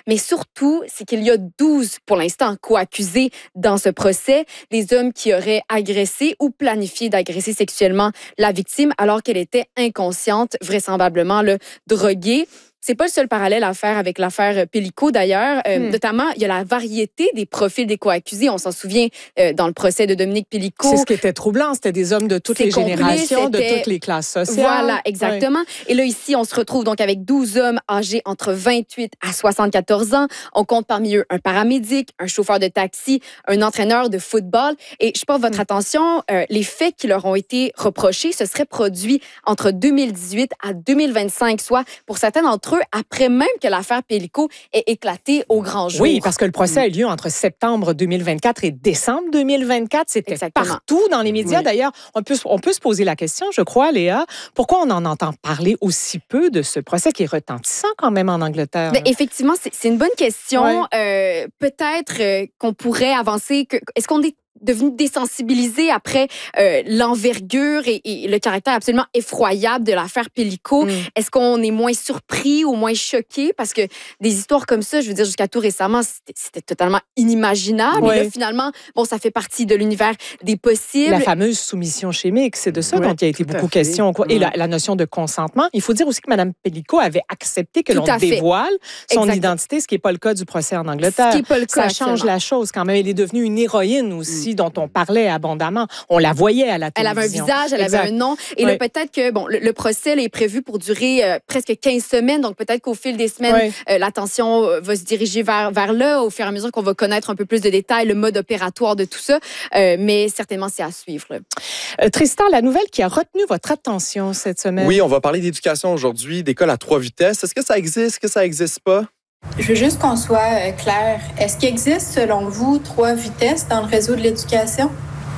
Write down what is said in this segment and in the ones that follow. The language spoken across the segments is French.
mais surtout, c'est qu'il y a 12, pour l'instant, co-accusés dans ce procès, des hommes qui auraient agressé ou planifié d'agresser sexuellement la victime alors qu'elle était inconsciente, vraisemblablement droguée. C'est pas le seul parallèle à faire avec l'affaire Pellico, d'ailleurs. Notamment, il y a la variété des profils des co-accusés. On s'en souvient dans le procès de Dominique Pellico. C'est ce qui était troublant. C'était des hommes de toutes les générations, de toutes les classes sociales. Voilà, exactement. Oui. Et là, ici, on se retrouve donc avec 12 hommes âgés entre 28 à 74 ans. On compte parmi eux un paramédic, un chauffeur de taxi, un entraîneur de football. Et je porte votre attention, les faits qui leur ont été reprochés se seraient produits entre 2018 à 2025, soit pour certains d'entre eux, après même que l'affaire Pellico ait éclaté au grand jour. Oui, parce que le procès a eu lieu entre septembre 2024 et décembre 2024. C'était partout dans les médias. Oui. D'ailleurs, on peut se poser la question, je crois, Léa, pourquoi on en entend parler aussi peu de ce procès qui est retentissant quand même en Angleterre? Bien, effectivement, c'est une bonne question. Ouais. Peut-être qu'on pourrait avancer. Est-ce qu'on est devenu désensibilisé après l'envergure et le caractère absolument effroyable de l'affaire Pellico? Est-ce qu'on est moins surpris ou moins choqué? Parce que des histoires comme ça, je veux dire, jusqu'à tout récemment, c'était totalement inimaginable. Et là, finalement, bon, ça fait partie de l'univers des possibles. La fameuse soumission chimique, c'est de ça dont il y a été beaucoup question. Et la notion de consentement. Il faut dire aussi que Mme Pellico avait accepté que l'on dévoile son identité, ce qui n'est pas le cas du procès en Angleterre. Ce qui n'est pas le cas, ça change la chose quand même. Elle est devenue une héroïne aussi, dont on parlait abondamment. On la voyait à la télévision. Elle avait un visage, elle avait un nom. Et là, peut-être que le procès là, est prévu pour durer presque 15 semaines. Donc, peut-être qu'au fil des semaines, l'attention va se diriger vers là, au fur et à mesure qu'on va connaître un peu plus de détails, le mode opératoire de tout ça. Mais certainement, c'est à suivre. Tristan, la nouvelle qui a retenu votre attention cette semaine. Oui, on va parler d'éducation aujourd'hui, d'école à 3 vitesses. Est-ce que ça existe? Est-ce que ça n'existe pas? Je veux juste qu'on soit clair. Est-ce qu'il existe, selon vous, 3 vitesses dans le réseau de l'éducation?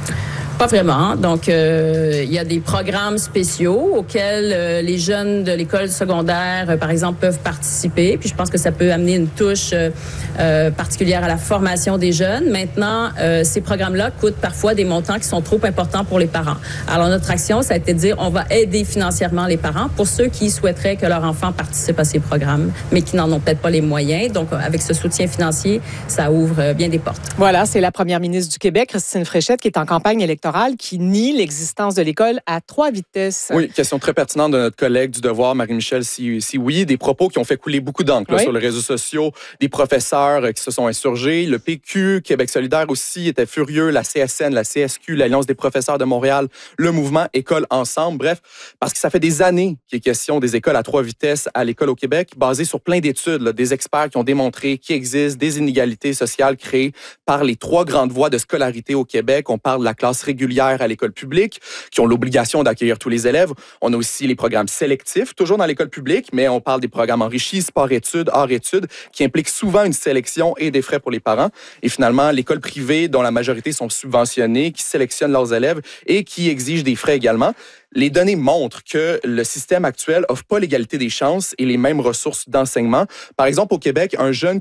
Pas vraiment. Donc, il y a des programmes spéciaux auxquels les jeunes de l'école secondaire, par exemple, peuvent participer. Puis je pense que ça peut amener une touche particulière à la formation des jeunes. Maintenant, ces programmes-là coûtent parfois des montants qui sont trop importants pour les parents. Alors, notre action, ça a été de dire, on va aider financièrement les parents pour ceux qui souhaiteraient que leur enfant participe à ces programmes, mais qui n'en ont peut-être pas les moyens. Donc, avec ce soutien financier, ça ouvre bien des portes. Voilà, c'est la première ministre du Québec, Christine Fréchette, qui est en campagne électorale, qui nie l'existence de l'école à 3 vitesses. Oui, question très pertinente de notre collègue du Devoir, Marie-Michel Sioui. Des propos qui ont fait couler beaucoup d'encre sur les réseaux sociaux, des professeurs qui se sont insurgés. Le PQ, Québec solidaire aussi, était furieux. La CSN, la CSQ, l'Alliance des professeurs de Montréal, le mouvement École ensemble. Bref, parce que ça fait des années qu'il est question des écoles à 3 vitesses à l'école au Québec, basées sur plein d'études, des experts qui ont démontré qu'il existe des inégalités sociales créées par les 3 grandes voies de scolarité au Québec. On parle de la classe régulière à l'école publique, qui ont l'obligation d'accueillir tous les élèves. On a aussi les programmes sélectifs, toujours dans l'école publique, mais on parle des programmes enrichis, sport-études, art-études, qui impliquent souvent une sélection et des frais pour les parents. Et finalement, l'école privée, dont la majorité sont subventionnées, qui sélectionnent leurs élèves et qui exigent des frais également. Les données montrent que le système actuel offre pas l'égalité des chances et les mêmes ressources d'enseignement. Par exemple, au Québec, un jeune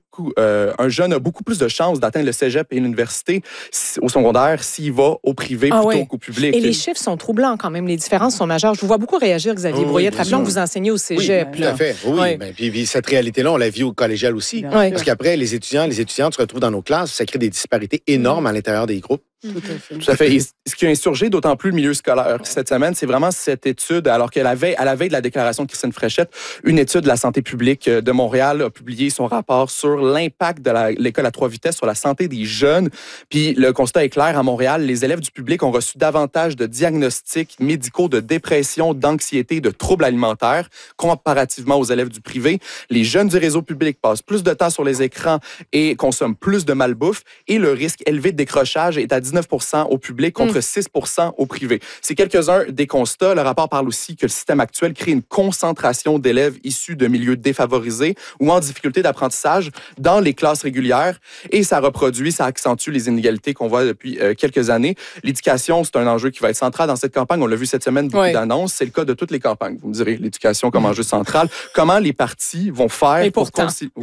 a beaucoup plus de chances d'atteindre le cégep et l'université au secondaire s'il va au privé plutôt qu'au public. Et les chiffres sont troublants quand même. Les différences sont majeures. Je vous vois beaucoup réagir, Xavier Brouillette. Rappelons que vous enseignez au cégep. Oui, tout à fait. Oui. Ben, puis cette réalité-là, on la vit au collégial aussi. Parce qu'après, les étudiantes se retrouvent dans nos classes. Ça crée des disparités énormes à l'intérieur des groupes. Tout à fait. Et ce qui a insurgé d'autant plus le milieu scolaire cette semaine, c'est vraiment cette étude, alors qu'à la veille de la déclaration de Christine Fréchette, une étude de la santé publique de Montréal a publié son rapport sur l'impact de l'école à 3 vitesses sur la santé des jeunes. Puis le constat est clair, à Montréal, les élèves du public ont reçu davantage de diagnostics médicaux de dépression, d'anxiété, de troubles alimentaires comparativement aux élèves du privé. Les jeunes du réseau public passent plus de temps sur les écrans et consomment plus de malbouffe et le risque élevé de décrochage est à 19% au public contre 6% au privé. C'est quelques-uns des constats. Le rapport parle aussi que le système actuel crée une concentration d'élèves issus de milieux défavorisés ou en difficulté d'apprentissage dans les classes régulières et ça accentue les inégalités qu'on voit depuis quelques années. L'éducation, c'est un enjeu qui va être central dans cette campagne. On l'a vu cette semaine, beaucoup d'annonces. C'est le cas de toutes les campagnes. Vous me direz, l'éducation comme enjeu central. Comment les partis vont faire pour concilier...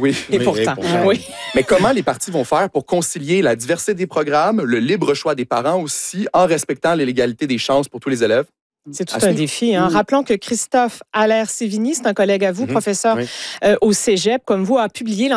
Mais comment les partis vont faire pour concilier la diversité des programmes, le libre choix des parents aussi, en respectant l'égalité des chances pour tous les élèves? C'est tout un défi. Rappelons que Christophe Allaire-Sévigny, c'est un collègue à vous, professeur au Cégep, comme vous, a publié